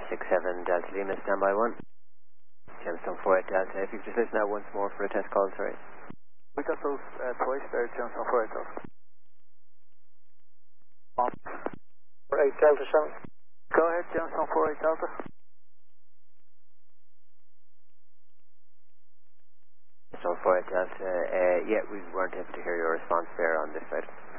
467 Delta Lima, standby 1. Gemstone 48 Delta, if you could just listen out once more for a test call, sorry. We got those twice there, Gemstone 48 Delta. 48 Delta 7. Go ahead, Gemstone 48 Delta. Gemstone 48 Delta, yeah, we weren't able to hear your response there on this side.